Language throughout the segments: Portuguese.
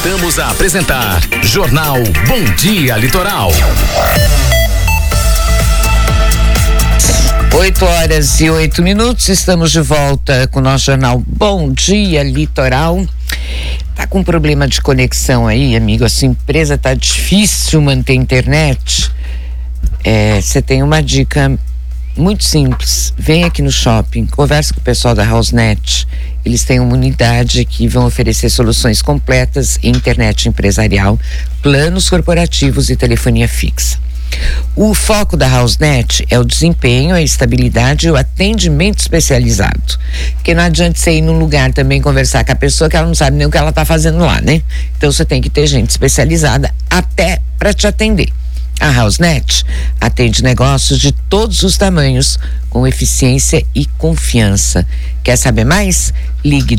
Voltamos a apresentar Jornal Bom Dia Litoral. 8h08, estamos de volta com o nosso jornal Bom Dia Litoral. Tá com problema de conexão aí, amigo? A sua empresa tá difícil manter internet? Você tem uma dica muito simples. Vem aqui no shopping, conversa com o pessoal da HouseNet. Eles têm uma unidade que vão oferecer soluções completas em internet empresarial, planos corporativos e telefonia fixa. O foco da HouseNet é o desempenho, a estabilidade e o atendimento especializado. Porque não adianta você ir num lugar também conversar com a pessoa que ela não sabe nem o que ela está fazendo lá, né? Então você tem que ter gente especializada até para te atender. A HouseNet atende negócios de todos os tamanhos, com eficiência e confiança. Quer saber mais? Ligue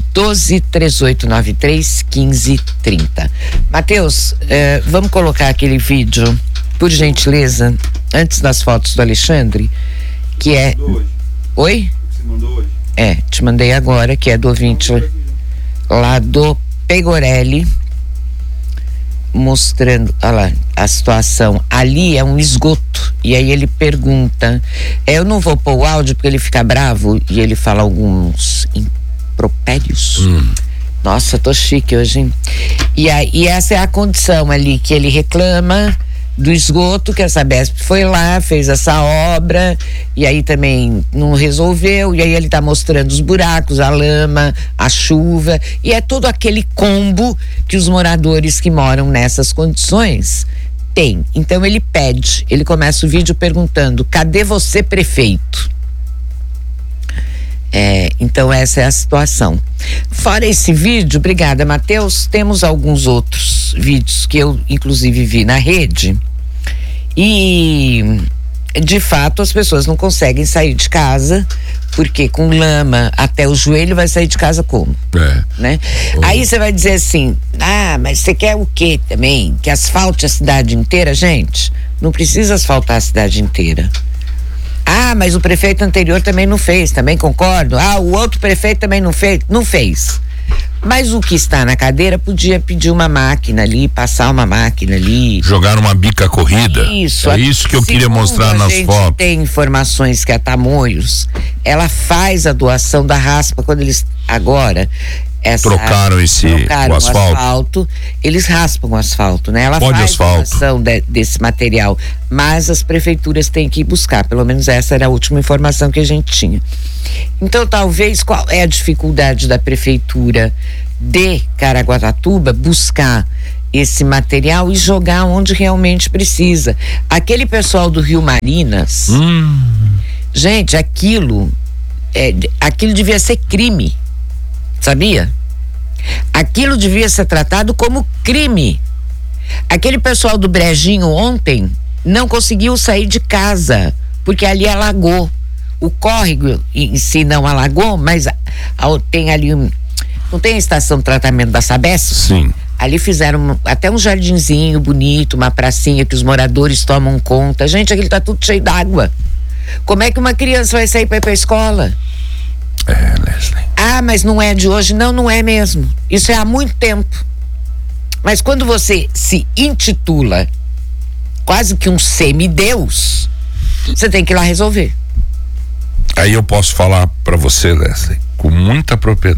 12-3893-1530. Matheus, vamos colocar aquele vídeo, por gentileza, antes das fotos do Alexandre, que é... Oi? Você mandou hoje? Te mandei agora, que é do ouvinte lá do Pegorelli, mostrando, olha lá, a situação. Ali é um esgoto, e aí ele pergunta, eu não vou pôr o áudio porque ele fica bravo, e ele fala alguns impropérios. Nossa, tô chique hoje, hein? E essa é a condição ali, que ele reclama do esgoto, que a Sabesp foi lá, fez essa obra, e aí também não resolveu, e aí ele tá mostrando os buracos, a lama, a chuva, e é todo aquele combo que os moradores que moram nessas condições têm. Então ele começa o vídeo perguntando: cadê você, prefeito? Então essa é a situação. Fora esse vídeo, obrigada, Matheus, temos alguns outros vídeos que eu inclusive vi na rede, e de fato as pessoas não conseguem sair de casa, porque com lama até o joelho vai sair de casa como? Né? Aí você vai dizer assim, mas você quer o quê também? Que asfalte a cidade inteira? Gente, não precisa asfaltar a cidade inteira. Mas o prefeito anterior também não fez, também concordo. O outro prefeito também não fez. Mas o que está na cadeira podia pedir uma máquina ali, passar uma máquina ali. Jogar uma bica corrida. Isso. É isso que eu queria mostrar nas fotos. A gente tem informações que a Tamoios, ela faz a doação da raspa quando eles agora... Trocaram o asfalto. Eles raspam o asfalto, né? Ela faz a doação desse material, mas as prefeituras têm que ir buscar, pelo menos essa era a última informação que a gente tinha. Então, talvez, qual é a dificuldade da prefeitura de Caraguatatuba buscar esse material e jogar onde realmente precisa? Aquele pessoal do Rio Marinas, gente, aquilo devia ser crime. Sabia? Aquilo devia ser tratado como crime. Aquele pessoal do Brejinho ontem não conseguiu sair de casa, porque ali alagou. O córrego em si não alagou, mas tem ali não tem a estação de tratamento da Sabesp? Sim. Ali fizeram até um jardinzinho bonito, uma pracinha que os moradores tomam conta. Gente, aquilo tá tudo cheio d'água. Como é que uma criança vai sair para ir pra escola? Leslie. Mas não é de hoje. Não é mesmo. Isso é há muito tempo. Mas quando você se intitula quase que um semideus, você tem que ir lá resolver. Aí eu posso falar pra você, Leslie, com muita propriedade.